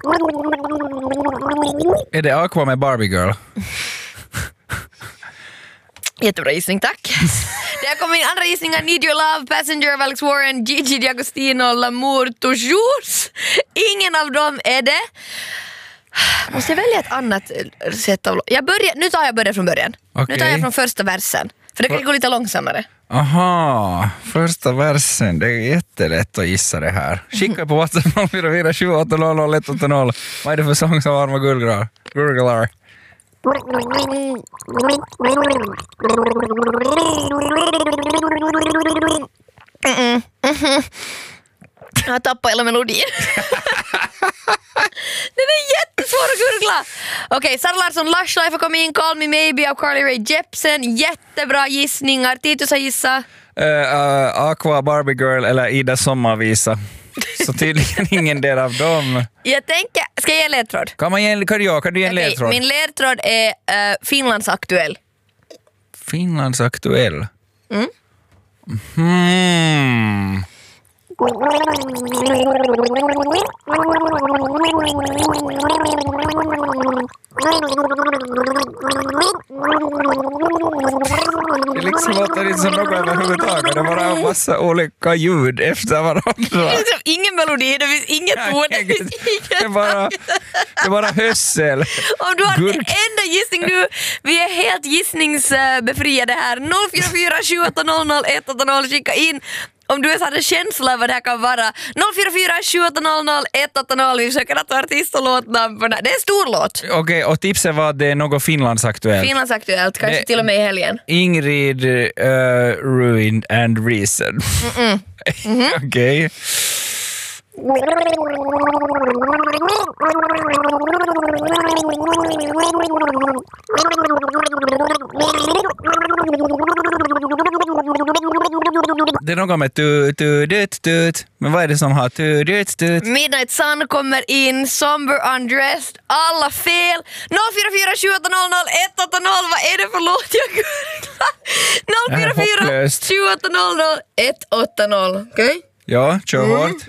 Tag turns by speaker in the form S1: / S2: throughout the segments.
S1: Är det Aqua med Barbie Girl?
S2: Jättebra gissning, tack. Det har kommit in andra gissningar. Need Your Love, Passenger av Alex Warren, Gigi D'Agostino, L'amour toujours. Ingen av dem är det. Måste jag välja ett annat sätt av... Nu tar jag början från början.
S1: Okay.
S2: Nu tar jag från första versen. För det kan gå lite långsammare.
S1: Aha, första versen. Det är jättelätt att gissa det här. Skicka på WhatsApp 044 28 00 180. Vad är det för sång som har med gurglar?
S2: Jag tappar hela melodin. Den är jättesvår att gurgla. Okej, Sara Larsson, Lush Life har kommit in. Call Me Maybe av Carly Rae Jepsen. Jättebra gissningar. Titus har gissat.
S1: Aqua, Barbie Girl eller Ida Sommarvisa. Så tydligen ingen del av dem.
S2: Jag tänker, ska jag ge en ledtråd?
S1: Kan du ge en ledtråd?
S2: Min ledtråd är Finlands aktuell.
S1: Finlands aktuell? Det liksom låter inte som något överhuvudtaget. Det var en massa olika ljud efter varandra.
S2: Det är liksom ingen melodi, det finns inget ord.
S1: Det är bara hössel.
S2: Om du har en enda gissning nu, vi är helt gissningsbefriade här. 044 28 00 180, skicka in om du har en känsla av vad det här kan vara. 044 28 00 180, vi försöker att ta artist och låtnamn. Det är en stor låt.
S1: Okej, och tipset var att det är något Finlandsaktuellt.
S2: Finlandsaktuellt, kanske till och med i helgen.
S1: Ingrid Ruined and Reason. Okej. Det är något med tut. Men vad är det som har tut?
S2: Midnight Sun kommer in, Somber Undressed, alla fel. 044 28 00 180, vad är det för låt jag gurglar? 044 28 00 180, okej?
S1: Ja, kör hårt.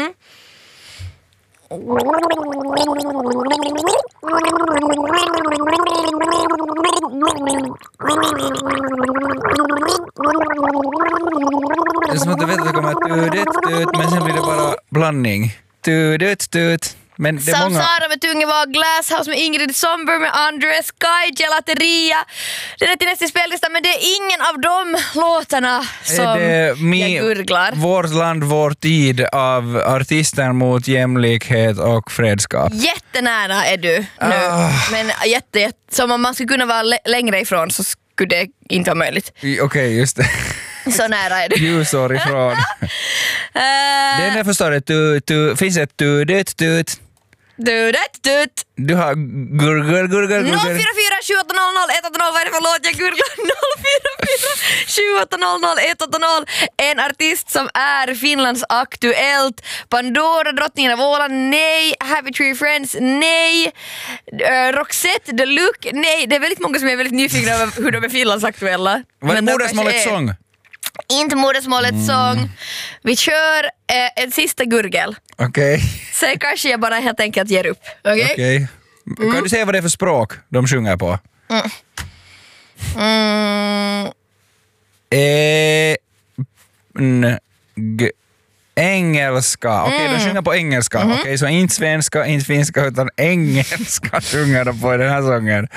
S1: Det är som att du vet att det kommer tut, men sen blir det bara blandning. Tut. Men det är många...
S2: Samsara med Tungeval, Glasshouse med Ingrid, Somber med Andres, Sky, Gelateria. Det är till nästa spellista, men det är ingen av de låtarna som jag gurglar.
S1: Vårt land, vår tid av artister mot jämlikhet och fredskap.
S2: Jättenära är du nu. Men som om man skulle kunna vara längre ifrån så skulle det inte vara möjligt.
S1: Okej, just det.
S2: Så nära är du.
S1: Ljusår ifrån. Det är när jag förstår det. Finns ett tut. Du har gurgel.
S2: 044 28 00 180, vad är det för låt jag gurglar? 044 28 00 180. En artist som är Finlands aktuellt. Pandora, drottningen av Åland, nej. Happy Tree Friends, nej. Roxette, The Look, nej. Det är väldigt många som är väldigt nyfikna över hur de är Finlands aktuella.
S1: Vad är modersmålets sång?
S2: Inte modersmålets sång. Vi kör en sista gurgel.
S1: Okej.
S2: Sen kanske jag bara helt enkelt ger upp. Okej?
S1: Kan du säga vad det är för språk de sjunger på? Engelska. Okej, de sjunger på engelska. Okej, så inte svenska, inte finska, utan engelska sjunger de på i den här sången.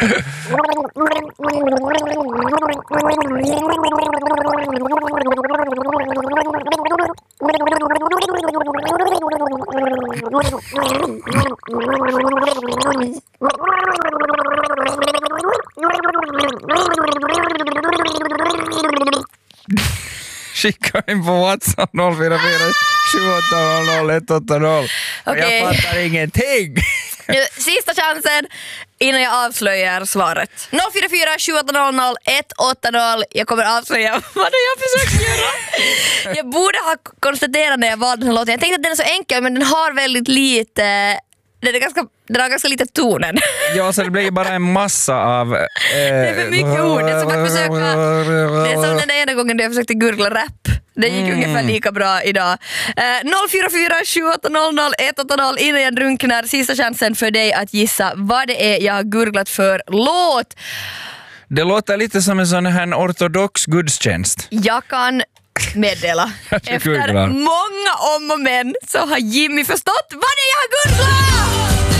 S1: Skicka in på WhatsApp 044 28 180.
S2: Okej.
S1: Jag fattar ingenting.
S2: Sista chansen innan jag avslöjar svaret. 044 28 00 180. Jag kommer avslöja vad det jag försöker göra. Jag borde ha konstaterat när jag valde den här låten. Jag tänkte att den är så enkel, men den har väldigt lite Den har ganska lite tonen.
S1: Ja, så det blir ju bara en massa av...
S2: Det är för mycket ord. Det är som att försöka... Det är som den ena gången då jag försökte gurgla rap. Det gick ungefär lika bra idag. 044 7800 180 innan jag drunknar. Sista chansen för dig att gissa vad det är jag har gurglat för låt.
S1: Det låter lite som en sån här ortodox gudstjänst.
S2: Jag kan meddela. Efter många om och men så har Jimmy förstått vad det är jag har gurglat!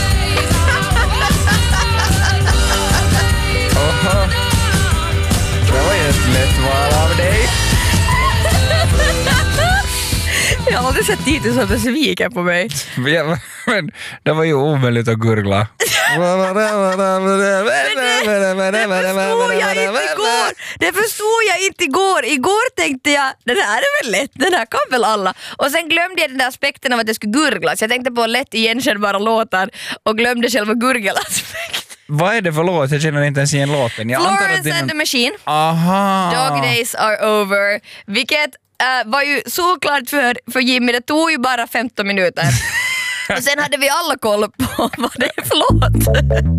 S1: Oho. Det var ju ett lätt val av dig.
S2: Jag har aldrig sett Titus så besviken på mig.
S1: Men det var ju omöjligt att gurgla.
S2: Det förstod jag inte igår. Igår tänkte jag, den här är väl lätt, den här kan väl alla. Och sen glömde jag den där aspekten av att det skulle gurglas. Jag tänkte på lätt igenkännbara låtar och glömde själva gurgelaspekten.
S1: Vad är det för låt? Jag känner inte ens igen låten.
S2: Florence and the Machine.
S1: Aha.
S2: Dog days are over. Vilket var ju såklart för Jimmy. Det tog ju bara 15 minuter. Och sen hade vi alla koll på vad det är för låt.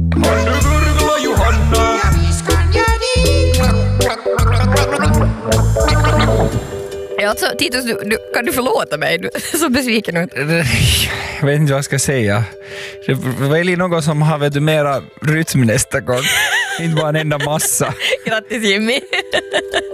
S2: Ja, alltså, Titus, kan du förlåta mig? Du är så besviken ut.
S1: Jag vet inte vad jag ska säga. Det var något som har mera rytm nästa gång. Inte bara en enda massa.
S2: Grattis Jimmy.